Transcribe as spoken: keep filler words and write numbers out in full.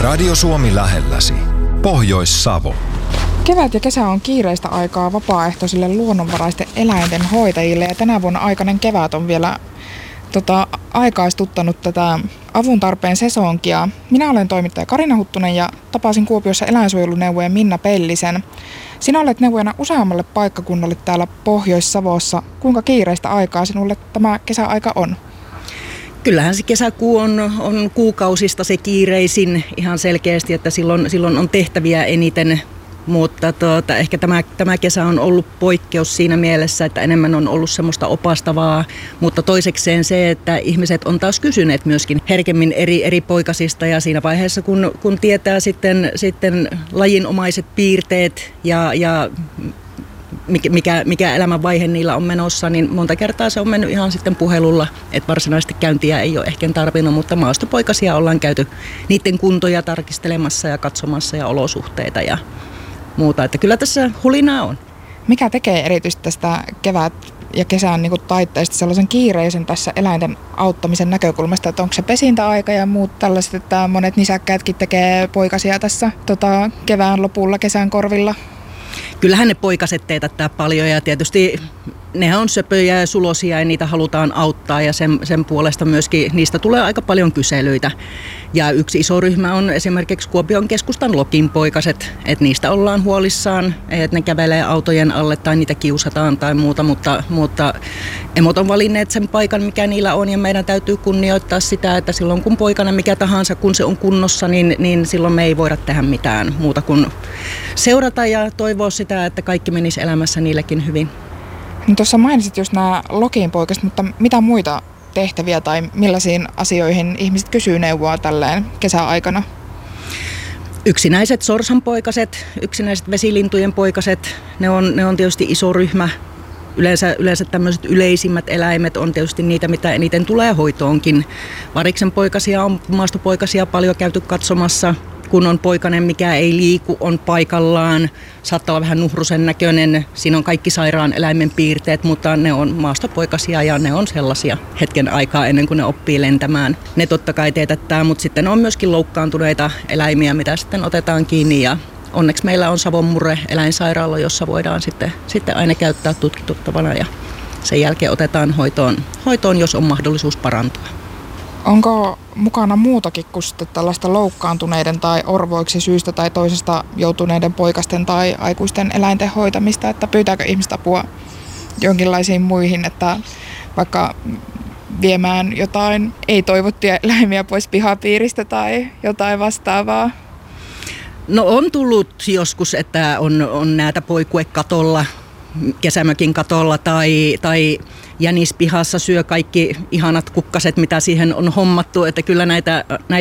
Radio Suomi lähelläsi. Pohjois-Savo. Kevät ja kesä on kiireistä aikaa vapaaehtoisille luonnonvaraisten eläinten hoitajille ja tänä vuonna aikainen kevät on vielä tota, aikaistuttanut tätä avun tarpeen sesonkia. Minä olen toimittaja Karina Huttunen ja tapasin Kuopiossa eläinsuojeluneuvoja Minna Pellisen. Sinä olet neuvojana useammalle paikkakunnalle täällä Pohjois-Savossa. Kuinka kiireistä aikaa sinulle tämä kesäaika on? Kyllähän se kesäkuu on, on kuukausista se kiireisin ihan selkeästi, että silloin, silloin on tehtäviä eniten. Mutta tuota, ehkä tämä, tämä kesä on ollut poikkeus siinä mielessä, että enemmän on ollut semmoista opastavaa, mutta toisekseen se, että ihmiset on taas kysyneet myöskin herkemmin eri, eri poikasista ja siinä vaiheessa, kun, kun tietää sitten, sitten lajinomaiset piirteet ja, ja mikä, mikä elämänvaihe niillä on menossa, niin monta kertaa se on mennyt ihan sitten puhelulla, että varsinaisesti käyntiä ei ole ehkä tarvinnut, mutta maastopoikasia ollaan käyty niiden kuntoja tarkistelemassa ja katsomassa ja olosuhteita ja muuta, että kyllä tässä hulinaa on. Mikä tekee erityisesti tästä kevät- ja kesän niin kuin taitteesta sellaisen kiireisen tässä eläinten auttamisen näkökulmasta, että onko se pesintäaika ja muut tällaiset, että monet nisäkkäätkin tekee poikasia tässä tota, kevään lopulla, kesän korvilla? Kyllähän ne poikaset teetättää paljon ja tietysti ne on söpöjä ja sulosia ja niitä halutaan auttaa ja sen, sen puolesta myöskin niistä tulee aika paljon kyselyitä. Ja yksi iso ryhmä on esimerkiksi Kuopion keskustan lokinpoikaset, että niistä ollaan huolissaan, että ne kävelee autojen alle tai niitä kiusataan tai muuta, mutta, mutta emot on valinneet sen paikan, mikä niillä on ja meidän täytyy kunnioittaa sitä, että silloin kun poikana mikä tahansa, kun se on kunnossa, niin, niin silloin me ei voida tehdä mitään muuta kuin seurata ja toivoa sitä, että kaikki menisi elämässä niillekin hyvin. No tuossa mainitsit just nämä lokinpoikaset, mutta mitä muita tehtäviä tai millaisiin asioihin ihmiset kysyy neuvoa tälleen kesäaikana? Yksinäiset sorsanpoikaset, yksinäiset vesilintujen poikaset, ne on, ne on tietysti iso ryhmä. Yleensä, yleensä tämmöiset yleisimmät eläimet on tietysti niitä, mitä eniten tulee hoitoonkin. Variksen poikasia on maastopoikasia paljon käyty katsomassa. Kun on poikainen, mikä ei liiku, on paikallaan, saattaa olla vähän nuhrusen näköinen, siinä on kaikki sairaan eläimen piirteet, mutta ne on maastopoikasia ja ne on sellaisia hetken aikaa ennen kuin ne oppii lentämään. Ne totta kai teetättää, mutta sitten on myöskin loukkaantuneita eläimiä, mitä sitten otetaan kiinni ja onneksi meillä on Savon Murre eläinsairaala, jossa voidaan sitten, sitten aina käyttää tutkituttavana ja sen jälkeen otetaan hoitoon, hoitoon jos on mahdollisuus parantua. Onko mukana muutakin kuin tällaista loukkaantuneiden tai orvoiksi syystä tai toisesta joutuneiden poikasten tai aikuisten eläinten hoitamista, että pyytääkö ihmiset apua jonkinlaisiin muihin, että vaikka viemään jotain ei-toivottuja eläimiä pois pihapiiristä tai jotain vastaavaa? No on tullut joskus, että on, on näitä poikue katolla, kesämökin katolla tai, tai jänispihassa syö kaikki ihanat kukkaset, mitä siihen on hommattu, että kyllä näitä, näitä